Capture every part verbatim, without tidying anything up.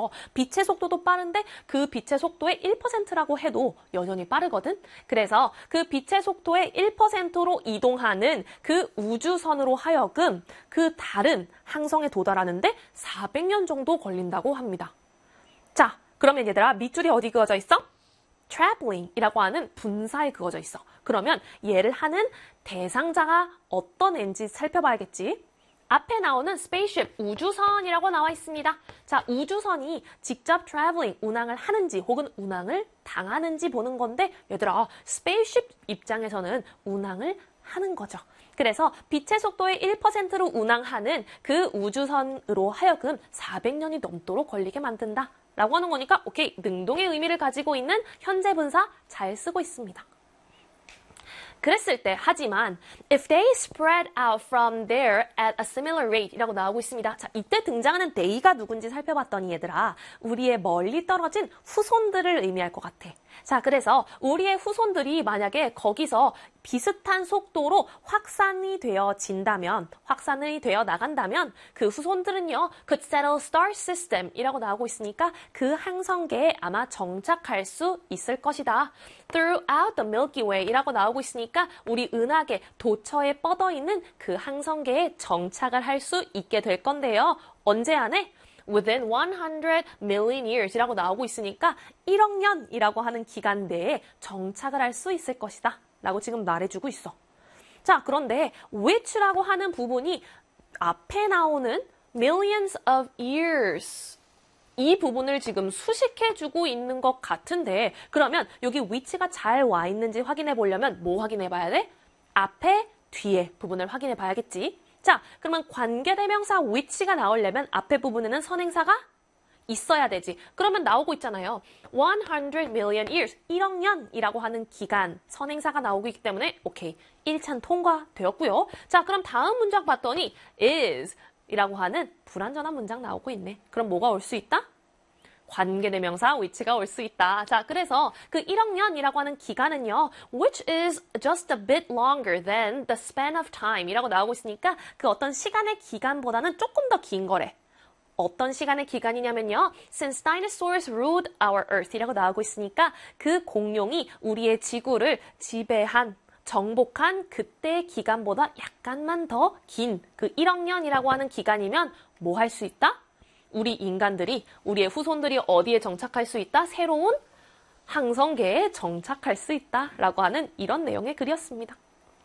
그래서 빛의 속도도 빠른데 그 빛의 속도의 일 퍼센트라고 해도 여전히 빠르거든. 그래서 그 빛의 속도의 일 퍼센트로 이동하는 그 우주선으로 하여금 그 다른 항성에 도달하는데 사백 년 정도 걸린다고 합니다. 자, 그러면 얘들아 밑줄이 어디 그어져 있어? traveling이라고 하는 분사에 그어져 있어. 그러면 얘를 하는 대상자가 어떤 애인지 살펴봐야겠지. 앞에 나오는 spaceship, 우주선이라고 나와 있습니다. 자, 우주선이 직접 traveling, 운항을 하는지 혹은 운항을 당하는지 보는 건데 얘들아, spaceship 입장에서는 운항을 하는 거죠. 그래서 빛의 속도의 일 퍼센트로 운항하는 그 우주선으로 하여금 사백 년이 넘도록 걸리게 만든다. 라고 하는 거니까 오케이, 능동의 의미를 가지고 있는 현재 분사 잘 쓰고 있습니다. 그랬을 때 하지만 if they spread out from there at a similar rate 이라고 나오고 있습니다. 자, 이때 등장하는 they가 누군지 살펴봤더니 얘들아, 우리의 멀리 떨어진 후손들을 의미할 것 같아. 자, 그래서 우리의 후손들이 만약에 거기서 비슷한 속도로 확산이 되어진다면, 확산이 되어 나간다면 그 후손들은요, could settle star system 이라고 나오고 있으니까 그 항성계에 아마 정착할 수 있을 것이다. throughout the Milky Way 이라고 나오고 있으니까 우리 은하계 도처에 뻗어 있는 그 항성계에 정착을 할 수 있게 될 건데요. 언제 안에? within one hundred million years 이라고 나오고 있으니까 일억 년이라고 하는 기간 내에 정착을 할 수 있을 것이다 라고 지금 말해주고 있어. 자, 그런데 which라고 하는 부분이 앞에 나오는 millions of years 이 부분을 지금 수식해주고 있는 것 같은데, 그러면 여기 which가 잘 와 있는지 확인해 보려면 뭐 확인해 봐야 돼? 앞에, 뒤에 부분을 확인해 봐야겠지. 자, 그러면 관계대명사 which가 나오려면 앞에 부분에는 선행사가 있어야 되지. 그러면 나오고 있잖아요. one hundred million years, 일억 년이라고 하는 기간, 선행사가 나오고 있기 때문에 오케이, 일 찬 통과되었고요. 자, 그럼 다음 문장 봤더니 is 이라고 하는 불완전한 문장 나오고 있네. 그럼 뭐가 올 수 있다? 관계대명사 which가 올 수 있다. 자, 그래서 그 일억 년이라고 하는 기간은요, which is just a bit longer than the span of time 이라고 나오고 있으니까 그 어떤 시간의 기간보다는 조금 더 긴 거래. 어떤 시간의 기간이냐면요, since dinosaurs ruled our earth 이라고 나오고 있으니까 그 공룡이 우리의 지구를 지배한, 정복한 그때의 기간보다 약간만 더 긴 그 일억 년이라고 하는 기간이면 뭐 할 수 있다? 우리 인간들이, 우리의 후손들이 어디에 정착할 수 있다? 새로운 항성계에 정착할 수 있다 라고 하는 이런 내용의 글이었습니다.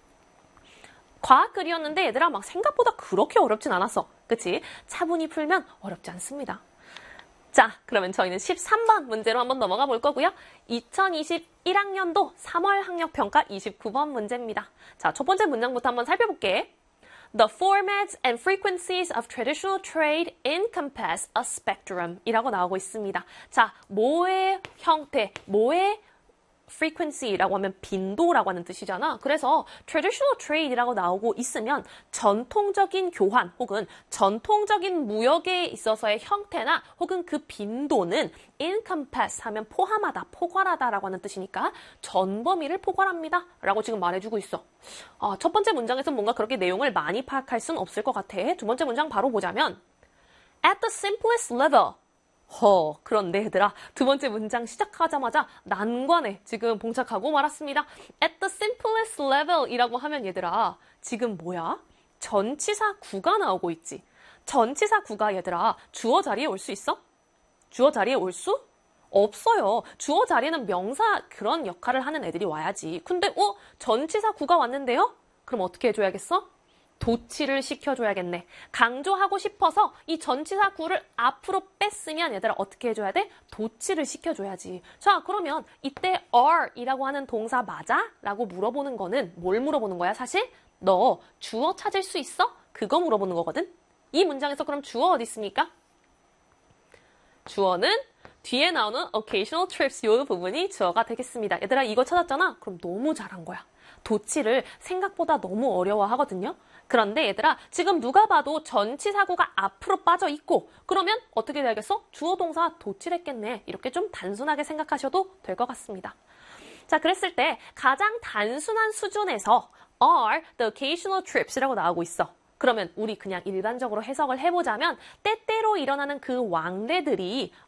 과학 글이었는데 얘들아 막 생각보다 그렇게 어렵진 않았어. 그치? 차분히 풀면 어렵지 않습니다. 자, 그러면 저희는 십삼 번 문제로 한번 넘어가 볼 거고요. 이천이십일 학년도 삼월 학력평가 이십구 번 문제입니다. 자, 첫 번째 문장부터 한번 살펴볼게. The formats and frequencies of traditional trade encompass a spectrum 이라고 나오고 있습니다. 자, 뭐의 형태, 뭐의 frequency라고 하면 빈도라고 하는 뜻이잖아. 그래서 traditional trade이라고 나오고 있으면 전통적인 교환 혹은 전통적인 무역에 있어서의 형태나 혹은 그 빈도는 encompass 하면 포함하다, 포괄하다라고 하는 뜻이니까 전 범위를 포괄합니다 라고 지금 말해주고 있어. 아, 첫 번째 문장에서 뭔가 그렇게 내용을 많이 파악할 수는 없을 것 같아. 두 번째 문장 바로 보자면 at the simplest level 허, 그런데 얘들아, 두 번째 문장 시작하자마자 난관에 지금 봉착하고 말았습니다. At the simplest level 이라고 하면 얘들아, 지금 뭐야? 전치사 구가 나오고 있지. 전치사 구가 얘들아, 주어 자리에 올 수 있어? 주어 자리에 올 수? 없어요. 주어 자리에는 명사 그런 역할을 하는 애들이 와야지. 근데 어? 전치사 구가 왔는데요? 그럼 어떻게 해줘야겠어? 도치를 시켜줘야겠네. 강조하고 싶어서 이 전치사 구를 앞으로 뺐으면 얘들아 어떻게 해줘야 돼? 도치를 시켜줘야지. 자, 그러면 이때 are이라고 하는 동사 맞아? 라고 물어보는 거는 뭘 물어보는 거야? 사실 너 주어 찾을 수 있어? 그거 물어보는 거거든. 이 문장에서 그럼 주어 어디 있습니까? 주어는 뒤에 나오는 occasional trips 이 부분이 주어가 되겠습니다. 얘들아 이거 찾았잖아? 그럼 너무 잘한 거야. 도치를 생각보다 너무 어려워하거든요. 그런데 얘들아 지금 누가 봐도 전치사구가 앞으로 빠져 있고 그러면 어떻게 돼야겠어? 주어 동사 도치랬겠네. 이렇게 좀 단순하게 생각하셔도 될 것 같습니다. 자, 그랬을 때 가장 단순한 수준에서 are the occasional trips이라고 나오고 있어. 그러면 우리 그냥 일반적으로 해석을 해보자면 때때로 일어나는 그 왕래들이